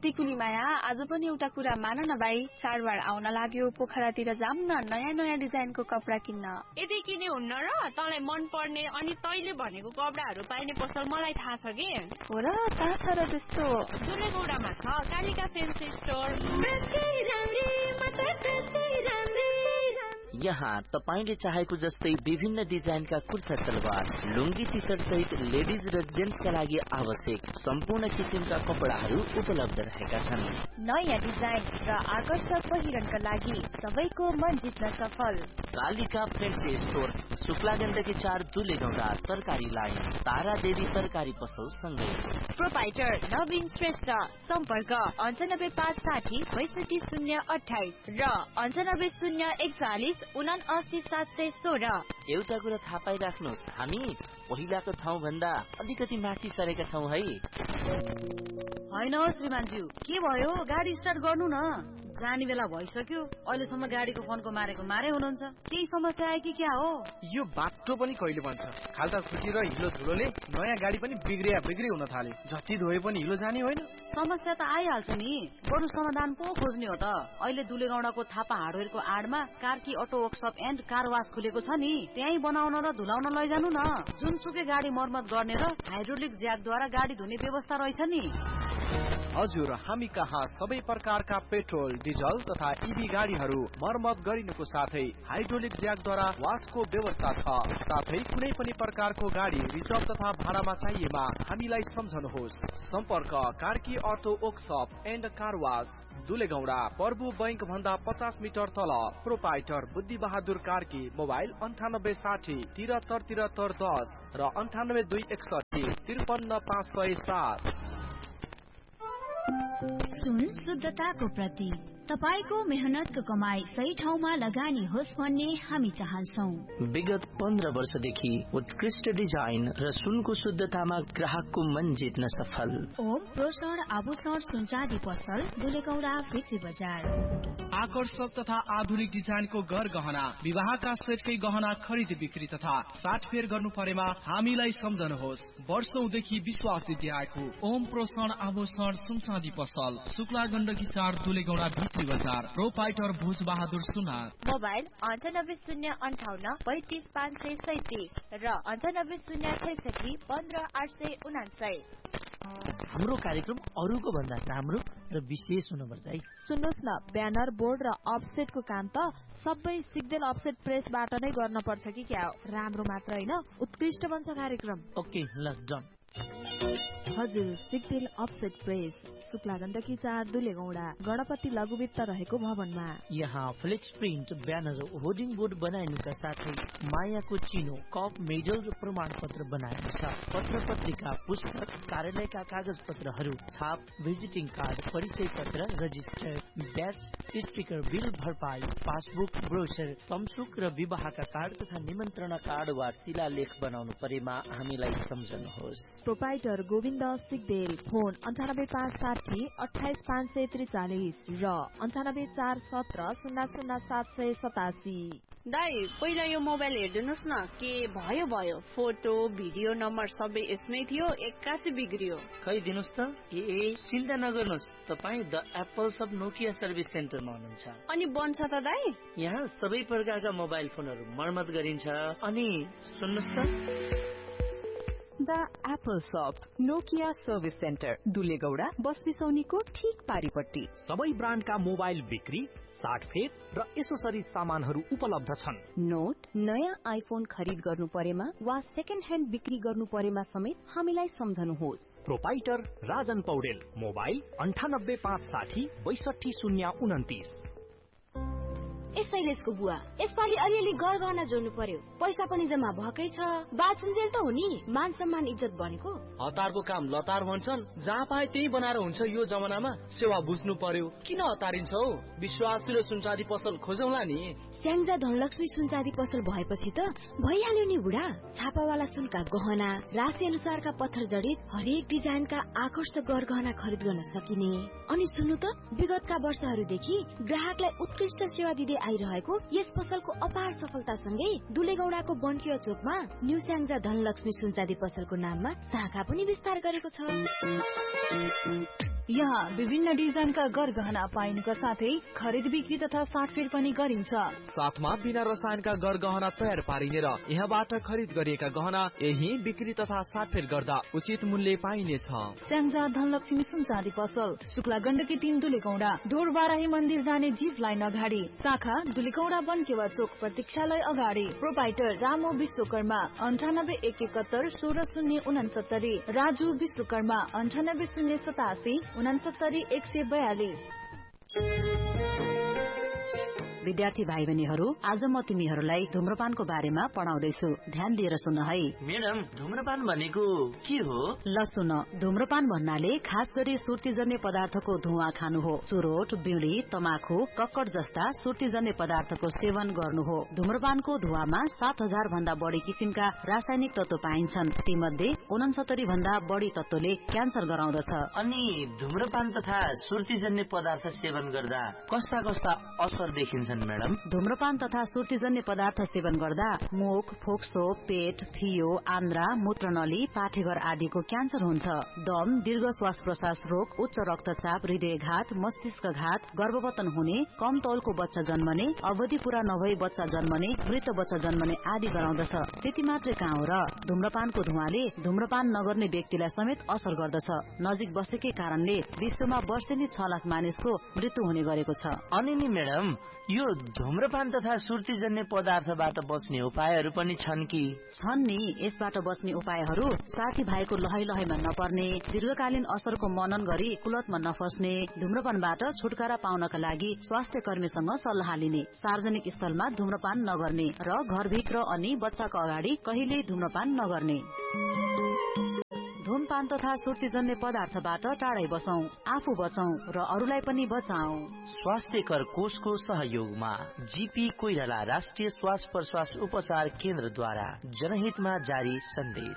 टिकुली माया आज पनि एउटा कुरा मान न भाइ, चाडबाड आउन लाग्यो, पोखरातिर जाम न नयाँ नयाँ डिजाइनको कपडा किन्न। यदि किने हुन्न र तँलाई मन पर्ने अनि तैले भनेको कपडाहरू पाइने पसल मलाई थाहा छ के। हो र, कहाँ छ र त्यस्तो? दुलेगौडामा छ कालिका फेन्सी स्टोर। यहाँ तपाईले चाहेको जस्तै विभिन्न डिजाइनका कुर्ता सलवार, लुङ्गी टी सर्ट सहित लेडिज र जेन्ट्सका लागि आवश्यक सम्पूर्ण किसिमका कपडाहरू उपलब्ध रहेका छन्। नयाँ डिजाइन र आकर्षक पहिरनका लागि सबैको मन जित्न सफल। कालिका फेन्सी स्टोर, शुक्ला गण्डकी 4 दुलेगौडा, तरकारी लाइन, तारा देवी तरकारी पसल सँगै। प्रोपाइटर नवीन श्रेष्ठ, सम्पर्क 9856062728 र 9801479716। एउटा कुरा थाहा पाइराख्नुहोस्, हामी पहिलाको ठाउँ भन्दा अलिकति माथि सरेका छौं है। हैन श्रीमानज्यू, के भयो? गाडी स्टार्ट गर्नु न। जाने बेला भइसक्यो, अहिलेसम्म गाडीको फोनको मारेको मारे हुनुहुन्छ। केही समस्या आयो कि क्या हो? यो बाटो पनि कहिले बन्छ? खाल्टा खुटी र हिलो धुलोले नयाँ गाडी पनि बिग्रिया बिग्री हुन थाले। जति धोए पनि हिलो जाने होइन। समस्या त आइहाल्छ नि, बरु समाधान पो खोज्ने हो त। अहिले दुलेगौडाको Thapa हार्डवेयरको आडमा Karki auto workshop and car वास खुलेको छ नि, त्यही बनाउन र धुलाउन लैजानु न। जुनसुकै गाडी मर्मत गर्ने र हाइड्रोलिक ज्याकद्वारा गाडी धुने व्यवस्था रहेछ नि। हजुर, हामी कहाँ सबै प्रकारका पेट्रोल, डिजल तथा ईभी गाडीहरू मर्मत गरिनुको साथै हाइड्रोलिक ज्याकद्वारा वासको व्यवस्था छ। साथै कुनै पनि प्रकारको गाडी रिजर्भ तथा भाडामा चाहिएमा हामीलाई सम्झनुहोस्। सम्पर्क Karki auto workshop and car वास, दुलेगौडा, प्रभु बैंक भन्दा 50 मिटर तल। प्रोपाइटर बुद्धि बहादुर कार्की। मोबाइल 9860 7373 10 र 98261 53507। सुन शुद्धताको प्रतीक, तपाईको मेहनतको कमाई सही ठाउँमा लगानी होस् भन्ने हामी चाहन्छौं। विगत 15 वर्षदेखि उत्कृष्ट डिजाइन र सुनको शुद्धतामा ग्राहकको मन जित्न सफल। ओम प्रोषण आभूषण सुनचाँदी पसल, दुलेगौडा भित्री बजार। आकर्षक तथा आधुनिक डिजाइनको घर गहना, विवाहका सेटकै गहना खरिद बिक्री तथा साटफेर गर्नु परेमा हामीलाई सम्झनुहोस्। वर्षौंदेखि विश्वास जित्याएको ओम प्रोषण आभूषण सुनचाँदी पसल, शुक्ला गण्डकी 4 दुलेगौडा भित्री बजार। प्रोपाइटर भुज बहादुर सुनार। मोबाइल 9808 35537 र 9806 15899। हाम्रो कार्यक्रम अरूको भन्दा राम्रो र विशेष हुनुपर्छ है। सुन्नुहोस् न, ब्यानर, बोर्ड र अफसेटको काम त सबै सिग्देल अफसेट प्रेसबाट नै गर्न पर्छ कि क्या हो? राम्रो मात्र होइन, उत्कृष्ट बन्छ कार्यक्रम। ओके, ल डन। हजुर, सिग्देल अफसेट प्रेस, शुक्ला गण्डकी 4 दुलेगौडा, गणपति लघुवित्त रहेको भवनमा। यहाँ flex print, banner, hoarding board बनाइनुका साथै मायाको चिनो, कप, मेडल र प्रमाण पत्र बनाइन्छ। पत्र पत्रिका, पुस्तक, कार्यालयका कागज पत्रहरू, छाप, भिजिटिङ कार्ड, परिचय पत्र, रजिस्टर, ब्याच, स्टिकर, बिल भरपाई, पासबुक, ब्रोचर, तमसुक र विवाहका कार्ड तथा निमन्त्रणा कार्ड वा शिलालेख बनाउनु परेमा हामीलाई सम्झनुहोस्। प्रोपाइटर गोविन्द सिग्देल, फोन 98560 28543 र 99417 00787। दाइ, पहिला यो मोबाइल हेर्दिनुस् न, के भयो भयो। फोटो भिडियो नम्बर सबै यसमै थियो, एक्कासी बिग्रियो। खै दिनुस् त। ए चिन्ता नगर्नुहोस्, तपाईँ the Apple sub Nokia service सेन्टरमा हुनुहुन्छ। अनि बन्छ त दाइ? यहाँ सबै प्रकारका मोबाइल फोनहरू मर्मत गरिन्छ। अनि सुन्नुहोस् त, the Apple shop Nokia service centre, दुलेगौडा, बसबिसौनीको ठीक पारिपट्टि। सबै ब्रान्डका मोबाइल बिक्री, साटफेर र एसोसरिज सामानहरू उपलब्ध छन्। नोट, नयाँ आइफोन खरिद गर्नु परेमा वा सेकेन्ड ह्यान्ड बिक्री गर्नु परेमा समेत हामीलाई सम्झनुहोस्। Proprietor Rajan Paudel, mobile 98560 62029। शैलेशको बुवा, यसपालि अलिअलि गरगहना जोड्नु पर्यो, पैसा पनि जम्मा भएकै छ। बाछुन्जेल त हो नि, मान सम्मान इज्जत बनेको। हतारको काम लतार भन्छन्, जहाँ पाए त्यही बनाएर हुन्छ। यो जमानामा सेवा बुझ्नु पर्यो, किन हतारिन्छौ? विश्वासिलो सुनचाँदी पसल खोजौला नि। स्याङ्जा धनलक्ष्मी सुनचाँदी पसल भएपछि त भइहाल्यो नि बुढा। छापावाला सुनका गहना, राशि अनुसारका पत्थर जडित हरेक डिजाइनका आकर्षक गरगहना खरिद गर्न सकिने। अनि सुन्नु त, विगतका वर्षहरूदेखि ग्राहकलाई उत्कृष्ट सेवा दिँदै आइरहेको यस पसलको अपार सफलतासँगै दुलेगौडाको बन्किया चोकमा न्यू स्याङ्जा धनलक्ष्मी सुनचाँदी पसलको नाममा शाखा पनि विस्तार गरेको छ। यहाँ विभिन्न डिजाइनका गरगहना पाइनुका साथै खरिद बिक्री तथा साटफेर पनि गरिन्छ। साथमा बिना रसायनका गरगहना तयार पारिने र यहाँबाट खरिद गरिएका गहना यही बिक्री तथा साटफेर गर्दा उचित मूल्य पाइनेछ। स्याङ्जा धनलक्ष्मी सुनचाँदी पसल, शुक्ला गण्डकी 3 दुलेगौंडा, ढोर बाराही मन्दिर जाने जीप लाइन अगाडि, शाखा दुलेगौंडा बनकेवा चोक प्रतीक्षालय अगाडि। प्रोपाइटर रामो विश्वकर्मा 98 71 16 069, राजु विश्वकर्मा 98 087 69 142। विद्यार्थी भाइ बहिनीहरू, आज म तिमीहरूलाई धूम्रपानको बारेमा पढाउँदैछु। ध्यान दिएर सुन है। मैडम, धूम्रपान भनेको के हो? ल सुन, धूम्रपान भन्नाले खास गरी सुर्तीजन्य पदार्थको धुवा खानु हो। चुरोट, बीडी, तमाखु, कक्कड जस्ता सुर्तीजन्य पदार्थको सेवन गर्नु हो। धूम्रपानको धुवामा 7000 भन्दा बढी किसिमका रासायनिक तत्व पाइन्छन्। तीमध्ये 69 भन्दा बढी तत्वले क्यान्सर गराउँदछ। अनि धूम्रपान तथा सुर्तीजन्य पदार्थ सेवन गर्दा कस्ता कस्ता असर देखिन्छ मैडम? धूम्रपान तथा सुर्तीजन्य पदार्थ सेवन गर्दा मुख, फोक्सो, पेट, फियो, आन्द्रा, मूत्रनली, पाठेघर आदिको क्यान्सर हुन्छ। दम, दीर्घ श्वास प्रश्वास रोग, उच्च रक्तचाप, हृदयघात, मस्तिष्कघात, गर्भवतन हुने, कम तौलको बच्चा जन्मने, अवधि पूरा नभई बच्चा जन्मने, मृत बच्चा जन्मने आदि गराउँदछ। त्यति मात्रै कहाँ हो र, धूम्रपानको धुवाले धूम्रपान नगर्ने व्यक्तिलाई समेत असर गर्दछ। नजिक बसेकै कारणले विश्वमा वर्षेनी 6 लाख मानिसको मृत्यु हुने गरेको छ। अनि नि मैडम, यो धूम्रपान तथा सुर्तीजन्य पदार्थबाट बच्ने उपायहरू पनि छन् कि? छन् नि। यसबाट बच्ने उपायहरू साथी भाइको लहै लहैमा नपर्ने, दीर्घकालीन असरको मनन गरी कुलतमा नफस्ने, धूम्रपानबाट छुटकारा पाउनका लागि स्वास्थ्य कर्मीसँग सल्लाह लिने, सार्वजनिक स्थलमा धूम्रपान नगर्ने र घरभित्र अनि बच्चाको अगाडि कहिल्यै धूम्रपान नगर्ने। धूमपान तथा सुर्तीजन्य पदार्थबाट टाढै बसौं, आफू बचौं र अरूलाई पनि बचाऊ। स्वास्थ्यकर कोषको सहयोगमा जीपी कोइराला राष्ट्रिय श्वास प्रश्वास उपचार केन्द्रद्वारा जनहितमा जारी सन्देश।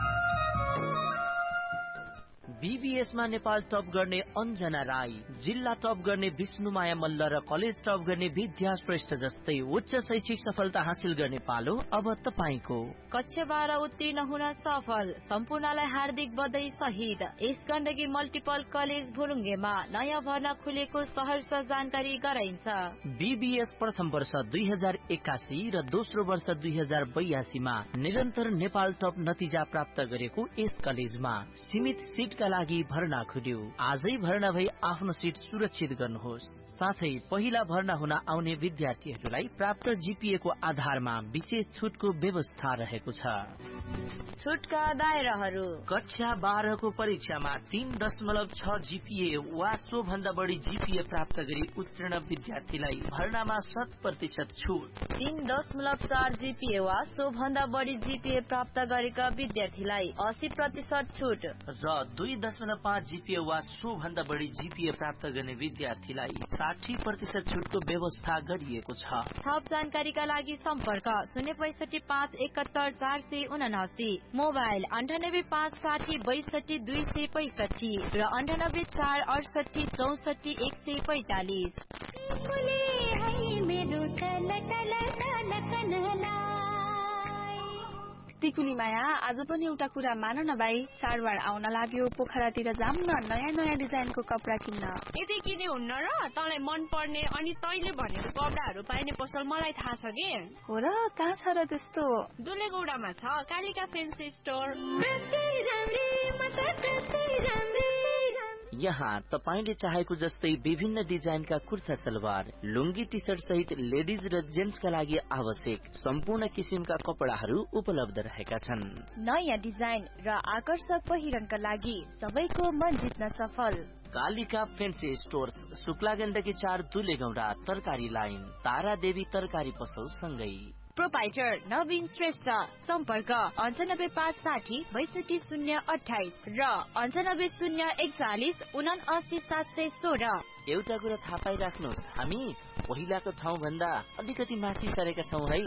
बीबीएसमा नेपाल टप गर्ने अन्जना राई, जिल्ला टप गर्ने विष्णुमाया मल्ल र कलेज टप गर्ने विद्या श्रेष्ठ जस्तै उच्च शैक्षिक सफलता हासिल गर्ने पालो अब तपाईको। कक्षा 12 उत्तीर्ण हुन सफल सम्पूर्णलाई हार्दिक बधाई सहित यस गण्डकी मल्टिपल कलेज भुरुङ्गेमा नयाँ भर्ना खुलेको सहर्ष जानकारी गराइन्छ। बीबीएस प्रथम वर्ष 2081 र दोस्रो वर्ष 2082 मा निरन्तर नेपाल टप नतिजा प्राप्त गरेको यस कलेजमा सीमित सीटका लागि भर्ना खुल्यो। आजै भर्ना भई आफ्नो सीट सुरक्षित गर्नुहोस्। साथै पहिला भर्ना हुन आउने विद्यार्थीहरूलाई प्राप्त जीपीए को आधारमा विशेष छुटको व्यवस्था रहेको छ। छुटका दायराहरू: कक्षा 12 को परीक्षामा 3.6 जीपीए वा सो भन्दा बढी जीपीए प्राप्त गरी उत्तीर्ण विद्यार्थीलाई भर्नामा 100% छुट। 3.4 जीपीए वा सो भन्दा बढी जीपीए प्राप्त गरेका विद्यार्थीलाई 80% छुट र 2.5 जीपीए वा सो भन्दा बढी जीपीए प्राप्त गर्ने विद्यार्थीलाई 60% छुटको व्यवस्था गरिएको छ। थप जानकारीका लागि सम्पर्क 065 571 479, मोबाइल 98 560 62 265 र 98 468 64 145। टिकुली माया, आज पनि एउटा कुरा मान न भाइ, चाडबाड आउन लाग्यो, पोखरातिर जाम न नयाँ नयाँ डिजाइनको कपडा किन्न। यति किने हुन्न र? तँलाई मन पर्ने अनि तैले भनेको कपडाहरू पाइने पसल मलाई थाहा छ के? हो र? कहाँ छ र त्यस्तो? दुलेगौडामा छ कालिका फेन्सी स्टोर। यहाँ तपाईले चाहेको जस्तै विभिन्न डिजाइनका कुर्ता सलवार, लुङ्गी, टी शर्ट सहित लेडिज र जेन्ट्सका लागि आवश्यक सम्पूर्ण किसिमका कपडाहरू उपलब्ध रहेका छन्। नयाँ डिजाइन र आकर्षक पहिरनका लागि सबैको मन जित्न सफल कालिका फेन्सी स्टोर्स, शुक्ला गण्डकी 4 दुलेगौडा, तरकारी लाइन, तारा देवी तरकारी पसल सँगै। प्रोपाइटर नवीन श्रेष्ठ, सम्पर्क 98 560 62 028 र 98 041 79 716। एउटा कुरा थाहा पाइराख्नुहोस्, हामी पहिलाको ठाउँ भन्दा अलिकति माथि सरेका छौँ है।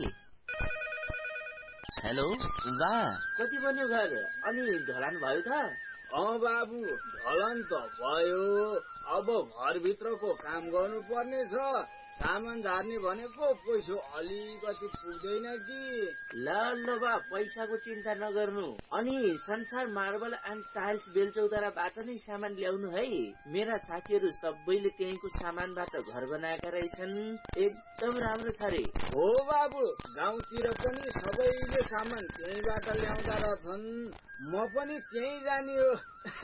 हेलो बा, कति बन्यो घर? अनि ढलान भयो त? बाबु, ढलान त भयो, अब घरभित्रको काम गर्नु पर्ने छ। सामान झार्ने भनेको पैसा अलिकति पुग्दैन कि? ल बा पैसाको चिन्ता नगर्नु। अनि संसार मार्बल एन्ड टाइल्स बेलचौताराबाट नै सामान ल्याउनु है। मेरा साथीहरू सबैले त्यहीँको सामानबाट घर बनाएका रहेछन्। एकदम राम्रो छ रे। हो बाबु, गाउँतिर पनि सबैले सामान त्यहीँबाट ल्याउँदा रहेछन्। म पनि त्यहीँ जाने हो।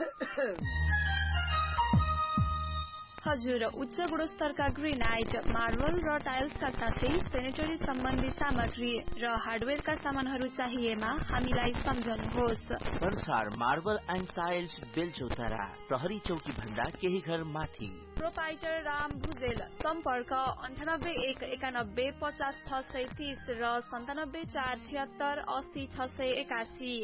हजुर, उच्च गुणस्तरका ग्रेनाइट, मार्बल र टाइल्सका साथै सेनेटरी सम्बन्धी सामग्री र हार्डवेयरका सामानहरू चाहिएमा हामीलाई सम्झनुहोस्। संसार मार्बल एन्ड टाइल्स बेलचौतारा, प्रहरी चौकी भन्दा केही घर माथि। प्रोपाइटर राम भुजेल। सम्पर्क 9819150630 र 9746780681।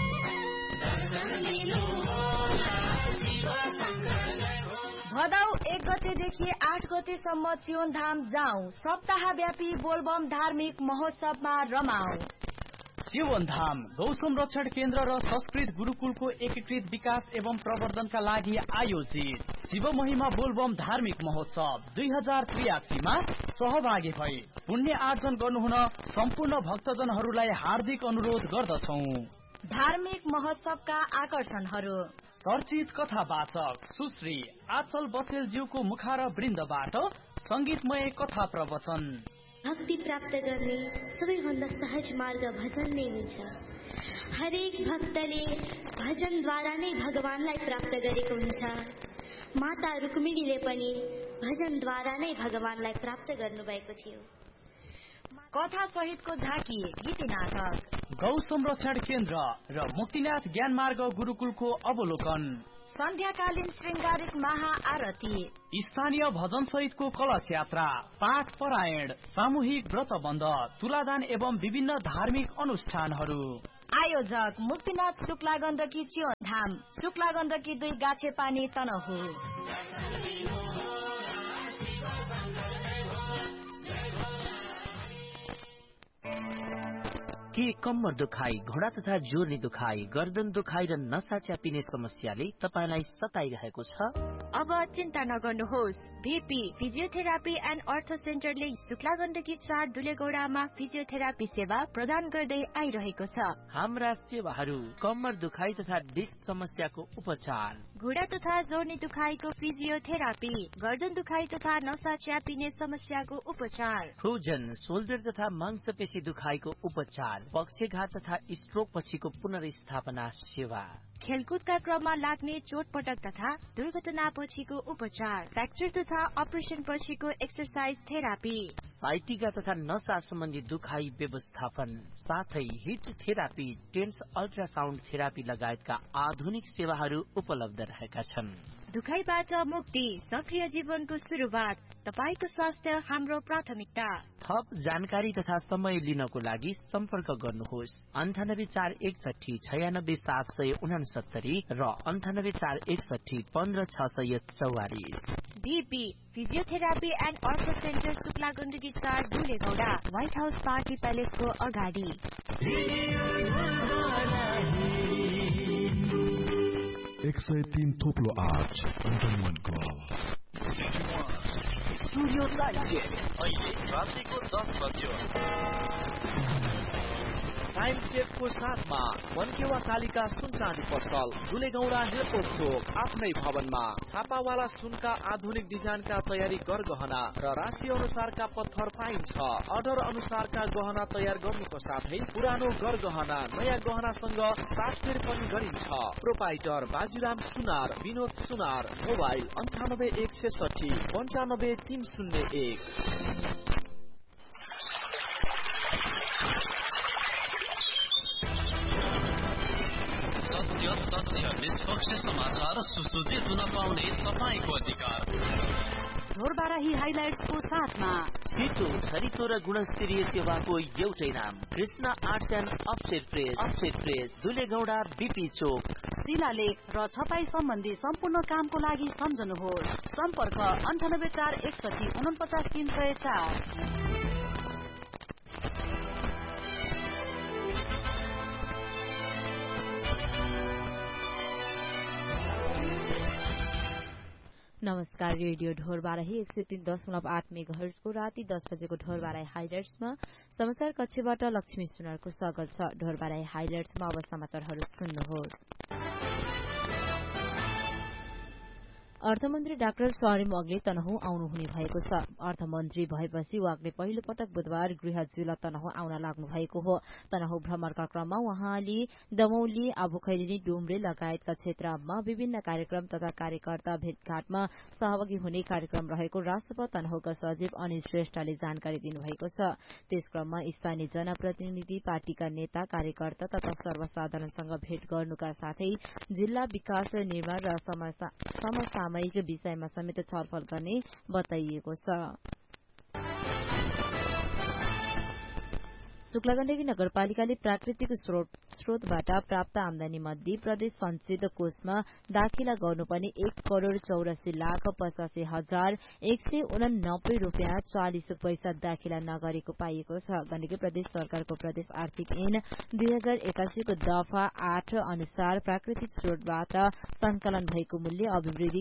भदौ 1 गतेदेखि 8 गतेसम्म चियोनधाम जाउँ। सप्ताहव्यापी बोलबम धार्मिक महोत्सवमा रमाऊ। चियोनधाम गौ संरक्षण केन्द्र र संस्कृत गुरुकुलको एकीकृत विकास एवं प्रवर्धनका लागि आयोजित शिव महिमा बोलबम धार्मिक महोत्सव 2083 मा सहभागी भई पुण्य आर्जन गर्नुहुन सम्पूर्ण भक्तजनहरूलाई हार्दिक अनुरोध गर्दछौं। धार्मिक महोत्सवका आकर्षणहरू: चर्चित कथावाचक सुश्री आचल बसेलज्यूको मुखार वृन्दबाट संगीतमय कथा प्रवचन। भक्ति प्राप्त गर्ने सबैभन्दा सहज मार्ग भजन नै हुन्छ। हरेक भक्तले भजनद्वारा नै भगवानलाई प्राप्त गरेको हुन्छ। माता रुक्मिणीले पनि भजनद्वारा नै भगवानलाई प्राप्त गर्नुभएको थियो। कथा सहितको झाँकी गीति नाटक। गौ संरक्षण केन्द्र र मुक्तिनाथ ज्ञानमार्ग गुरुकुलको अवलोकन। सन्ध्याकालीन श्रृंगारिक महाआरती। स्थानीय भजन सहितको कलश यात्रा, पाठ परायण, सामूहिक व्रतबन्ध, तुलादान एवं विभिन्न धार्मिक अनुष्ठानहरू। आयोजक मुक्तिनाथ शुक्ला गण्डकी चियोनधाम, शुक्ला गण्डकी 2 गाछेपानी तनहु। के कम्मर दुखाइ, घोडा तथा जोर्नी दुखाइ, गर्दन दुखाइ र नसा च्यापिने समस्याले तपाईलाई सताइरहेको छ? अब चिन्ता नगर्नुहोस्। भीपी physiotherapy and earth सेन्टरले Shukla Gandaki 4 दुलेगौडामा physiotherapy सेवा प्रदान गर्दै आइरहेको छ। हाम्रा सेवाहरू कम्मर दुखाइ तथा डिस्क समस्याको उपचार, घोडा तथा जोर्नी दुखाइको फिजियोथेरापी, गर्दन दुखाइ तथा नसा च्यापिने समस्याको उपचार, फ्रोजन शोल्डर तथा मांसपेशी दुखाइको उपचार, पक्षघात तथा स्ट्रोक पछिको पुनर्स्थापना सेवा, खेलकुदका क्रममा लाग्ने चोटपटक तथा दुर्घटना पछिको उपचार, फ्र्याक्चर तथा अपरेसन पछिको एक्सरसाइज थेरापी, साइटिका तथा नसा सम्बन्धी दुखाइ व्यवस्थापन, साथै hit therapy, tense ultrasound therapy लगायतका आधुनिक सेवाहरू उपलब्ध रहेका छन्। दुखाइबाट मुक्ति, सक्रिय जीवनको सुरुवात। तपाईको स्वास्थ्य हाम्रो प्राथमिकता। थप जानकारी तथा समय लिनको लागि सम्पर्क गर्नुहोस् 9841696769 र 9841150644। BP physiotherapy and earth centre Shukla Gandaki 4 दुलेगौडा, white house party प्यालेसको अगाडि। 103 थोप्लो 8 अन्टरमनको स्टुडियो टाइम चेक। अहिले रातिको 10 बज्यो। टाइम चेकको साथमा मनकेवा कालिका सुन चाँदी पसल, दुलेगौडा एयरपोर्ट चोक, आफ्नै भवनमा छापावाला सुनका आधुनिक डिजाइनका तयारी गरगहना र राशि अनुसारका पत्थर पाइन्छ। अर्डर अनुसारका गहना तयार गर्नुको साथै पुरानो गरगहना नयाँ गहनासँग साथफेर पनि गरिन्छ। प्रोपाइटर बाजीराम सुनार, विनोद सुनार, मोबाइल 98160 95301। तथ्य, निष्पक्ष समाचार, सुसज्जित हुन पाउने तपाईको अधिकार। ढोरबाराही हाइलाइट्सको साथमा छिटो, छरितो र गुणस्तरीय सेवाको एउटै नाम, Krishna arts and offset press, दुलेगौडा BP चोक। शिलालेख र छपाई सम्बन्धी सम्पूर्ण कामको लागि सम्झनुहोस्। सम्पर्क 9841649304। नमस्कार, रेडियो ढोरबाराही 103.8 मेगाहर्जको राति 10 बजेको ढोरबाराही हाइलाइट्समा समाचार कक्षबाट लक्ष्मी सुनारको स्वागत छ। ढोरबाराही हाइलाइट्समा अब समाचारहरू सुन्नुहोस्। अर्थमन्त्री डाक्टर सरिम वाग्ले तनहुँ आउनुहुने भएको छ। अर्थमन्त्री भएपछि वाग्ले पहिलो पटक बुधबार गृह जिल्ला तनहुँ आउन लाग्नु भएको हो। तनहुँ भ्रमणका क्रममा उहाँले दमौली, आबुखैरेनी, डुम्रे लगायतका क्षेत्रमा विभिन्न कार्यक्रम तथा कार्यकर्ता भेटघाटमा सहभागी हुने कार्यक्रम रहेको राष्ट्रपति तनहुँका सचिव अनिल श्रेष्ठले जानकारी दिनुभएको छ। त्यस क्रममा स्थानीय जनप्रतिनिधि, पार्टीका नेता, कार्यकर्ता तथा सर्वसाधारणसँग भेट गर्नुका साथै जिल्ला विकास, निर्माण र समसामयिक विषयमा समेत छलफल गर्ने बताइएको छ। शुक्लागण्डकी नगरपालिकाले प्राकृतिक स्रोतबाट प्राप्त आमदानी मध्ये प्रदेश संचित कोषमा दाखिला गर्नुपर्ने 1,84,85,189 रूपियाँ 40 पैसा दाखिला नगरेको पाइएको छ। गण्डकी प्रदेश सरकारको प्रदेश आर्थिक ऐन 2081 को दफा 8 अनुसार प्राकृतिक स्रोतबाट संकलन भएको मूल्य अभिवृद्धि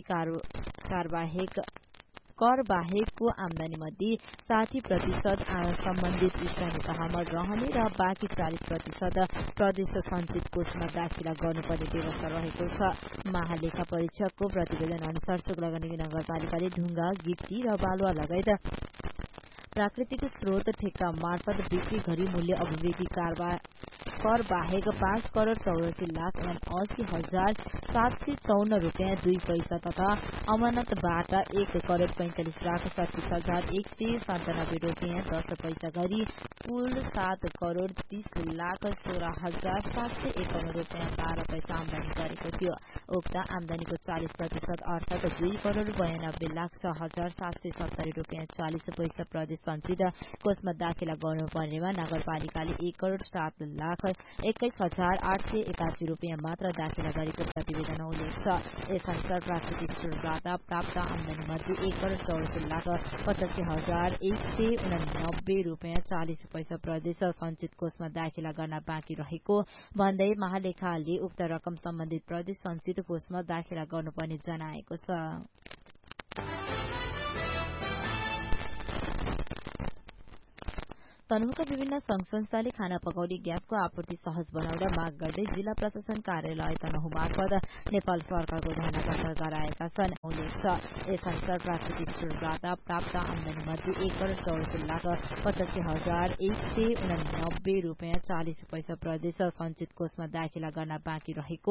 कर बाहेकको आमदानी मध्ये 60% सम्बन्धित स्थानीय तहमा रहने र बाँकी 40% प्रदेश संचित कोषमा दाखिला गर्नुपर्ने व्यवस्था रहेको छ। महालेखा परीक्षकको प्रतिवेदन अनुसार शुक्लागण्डकी नगरपालिकाले ढुङ्गा, गिटी र बालुवा लगायत प्राकृतिक स्रोत ठेक्का मार्फत बिक्री गरी मूल्य अभिवृद्धि कर बाहेक 5,84,80,754 रूपियाँ 2 पैसा तथा अमानतबाट 1,45,37,197 रूपियाँ 10 पैसा गरी कुल 7,30,16,751 रूपियाँ 12 पैसा आमदानी गरेको थियो। उक्त आमदानीको 40% अर्थात 2,92,06,770 रूपियाँ 40 पैसा प्रदेश संचित कोषमा दाखिला गर्नुपर्नेमा नगरपालिकाले 1,07,21,881 रूपियाँ मात्र दाखिला गरेको प्रतिवेदनमा उल्लेख छ। यस अनुसार प्राकृतिक स्रोतबाट प्राप्त आमदानी मध्ये 1,84,85,189 रूपियाँ 40 पैसा प्रदेश संचित कोषमा दाखिला गर्न बाँकी रहेको भन्दै महालेखाले उक्त रकम सम्बन्धित प्रदेश संचित कोषमा दाखिला गर्नुपर्ने जनाएको छ। तनहुँका विभिन्न संघ संस्थाले खाना पकाउने ग्यासको आपूर्ति सहज बनाउन माग गर्दै जिल्ला प्रशासन कार्यालय तनहुँ मार्फत नेपाल सरकारको ध्यानकर्षण गराएका छन्। उल्लेख छ, यस अनुसार प्राकृतिक स्रोतबाट प्राप्त आमदानी मध्ये 1,84,85,189 रूपियाँ 40 पैसा प्रदेश संचित कोषमा दाखिला गर्न बाँकी रहेको